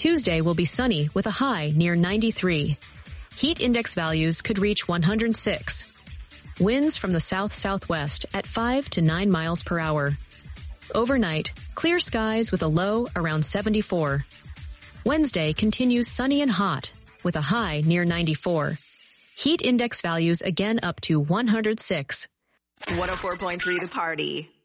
Tuesday will be sunny with a high near 93. Heat index values could reach 106. Winds from the south-southwest at 5 to 9 miles per hour. Overnight, clear skies with a low around 74. Wednesday continues sunny and hot with a high near 94. Heat index values again up to 106. 104.3 The Party.